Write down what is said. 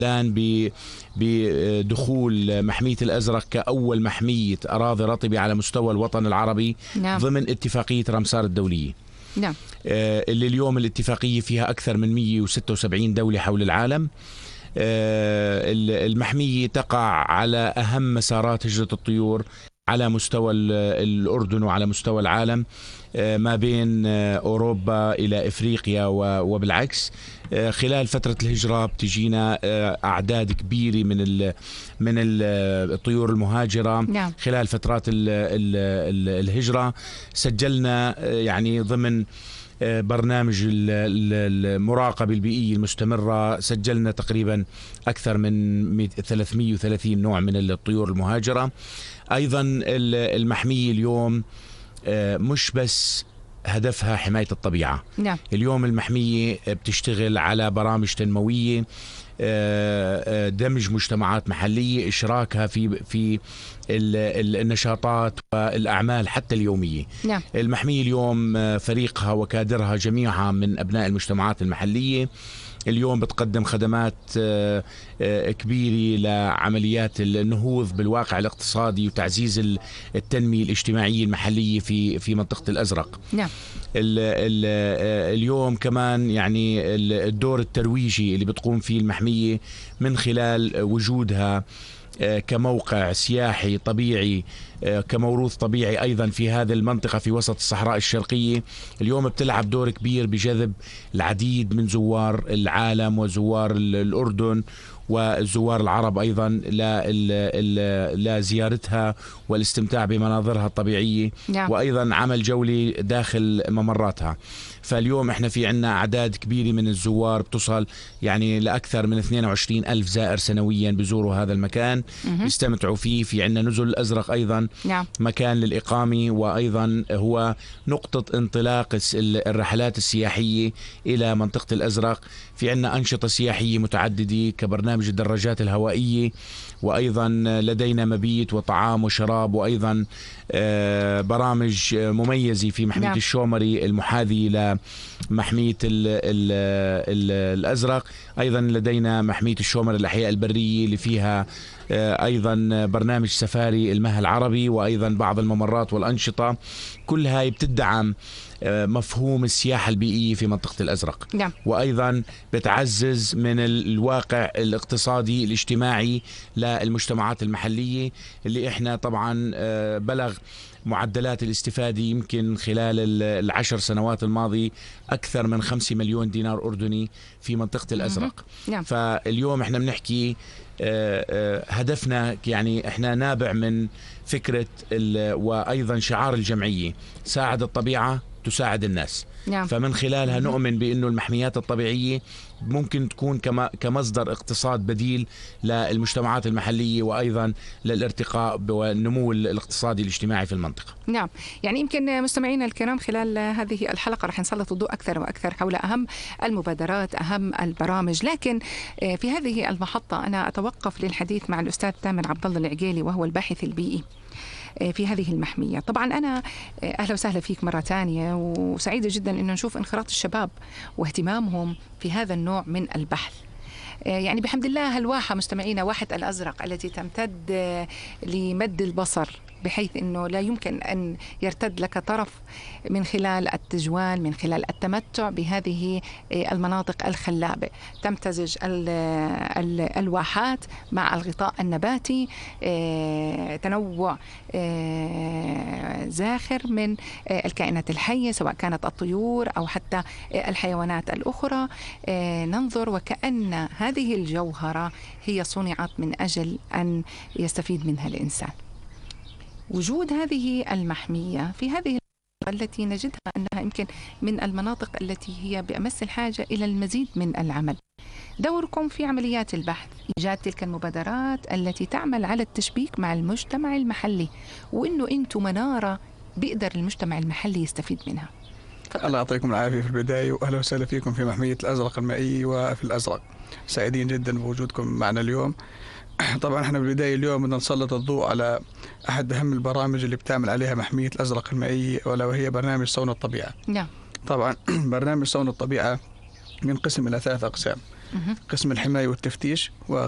الآن بدخول محمية الأزرق كأول محمية أراضي رطبة على مستوى الوطن العربي. نعم. ضمن اتفاقية رامسار الدولية. نعم. اللي اليوم الاتفاقية فيها أكثر من 176 دولة حول العالم. المحمية تقع على أهم مسارات هجرة الطيور على مستوى الأردن وعلى مستوى العالم، ما بين أوروبا إلى إفريقيا وبالعكس. خلال فترة الهجرة بتجينا أعداد كبيرة من الطيور المهاجرة. نعم. خلال فترات الهجرة سجلنا يعني ضمن برنامج المراقبة البيئية المستمرة، سجلنا تقريبا أكثر من 330 نوع من الطيور المهاجرة. أيضا المحمية اليوم مش بس هدفها حماية الطبيعة. نعم. اليوم المحمية بتشتغل على برامج تنموية، دمج مجتمعات محلية، إشراكها في النشاطات والأعمال حتى اليومية. نعم. المحمية اليوم فريقها وكادرها جميعها من أبناء المجتمعات المحلية. اليوم بتقدم خدمات كبيرة لعمليات النهوض بالواقع الاقتصادي وتعزيز التنمية الاجتماعية المحلية في منطقة الأزرق. نعم. اليوم كمان يعني الدور الترويجي اللي بتقوم فيه المحمية من خلال وجودها كموقع سياحي طبيعي، كموروث طبيعي أيضا في هذه المنطقة في وسط الصحراء الشرقية. اليوم بتلعب دور كبير بجذب العديد من زوار العالم وزوار الأردن والزوار العرب أيضا لزيارتها والاستمتاع بمناظرها الطبيعية. نعم. وأيضا عمل جولة داخل ممراتها. فاليوم احنا في عنا أعداد كبيرة من الزوار بتصل يعني لأكثر من 22 ألف زائر سنويا بزوروا هذا المكان، يستمتعوا فيه. في عنا نزل الأزرق أيضا. نعم. مكان للإقامة، وأيضا هو نقطة انطلاق الرحلات السياحية إلى منطقة الأزرق. في عنا أنشطة سياحية متعددة كبرنامج الدراجات الهوائية، وأيضا لدينا مبيت وطعام وشراب، وأيضا برامج مميزة في محمية نعم. الشومري المحاذية لمحمية الأزرق. أيضا لدينا محمية الشومري الأحياء البرية اللي فيها أيضا برنامج سفاري المها العربي، وأيضا بعض الممرات والأنشطة. كل هاي بتدعم مفهوم السياحة البيئية في منطقة الأزرق. نعم. وأيضا بتعزز من الواقع الاقتصادي الاجتماعي للمجتمعات المحلية، اللي احنا طبعا بلغ معدلات الاستفادة يمكن خلال العشر سنوات الماضية أكثر من 5 مليون دينار أردني في منطقة الأزرق. نعم. فاليوم احنا بنحكي هدفنا يعني احنا نابع من فكرة وأيضا شعار الجمعية: ساعد الطبيعة تساعد الناس. نعم. فمن خلالها نؤمن بأنه المحميات الطبيعية ممكن تكون كمصدر اقتصاد بديل للمجتمعات المحلية، وأيضا للارتقاء والنمو الاقتصادي الاجتماعي في المنطقة. نعم. يعني يمكن مستمعينا الكرام خلال هذه الحلقة رح نسلط الضوء أكثر وأكثر حول أهم المبادرات، أهم البرامج، لكن في هذه المحطة أنا أتوقف للحديث مع الأستاذ تامر عبد الله العقيلي، وهو الباحث البيئي في هذه المحمية. طبعا أنا أهلا وسهلا فيك مرة تانية، وسعيدة جدا أن نشوف انخراط الشباب واهتمامهم في هذا النوع من البحث. يعني بحمد الله هالواحة مستمعينا، واحة الأزرق التي تمتد لمد البصر، بحيث أنه لا يمكن أن يرتد لك طرف من خلال التجوال، من خلال التمتع بهذه المناطق الخلابة. تمتزج الواحات مع الغطاء النباتي، تنوع زاخر من الكائنات الحية سواء كانت الطيور أو حتى الحيوانات الأخرى. ننظر وكأن هذه الجوهرة هي صنعت من أجل أن يستفيد منها الإنسان. وجود هذه المحمية في هذه التي نجدها أنها يمكن من المناطق التي هي بأمس الحاجة إلى المزيد من العمل. دوركم في عمليات البحث، إيجاد تلك المبادرات التي تعمل على التشبيك مع المجتمع المحلي، وإنه أنتم منارة بيقدر المجتمع المحلي يستفيد منها. الله يعطيكم العافية في البداية، وأهلا وسهلا فيكم في محمية الأزرق المائي وفي الأزرق. سعيدين جدا بوجودكم معنا اليوم. طبعا احنا بالبداية اليوم بدنا نسلط الضوء على أحد أهم البرامج اللي بتعمل عليها محمية الأزرق المائي، ولا وهي برنامج صون الطبيعة. نعم. طبعا برنامج صون الطبيعة ينقسم إلى 3 أقسام. قسم الحماية والتفتيش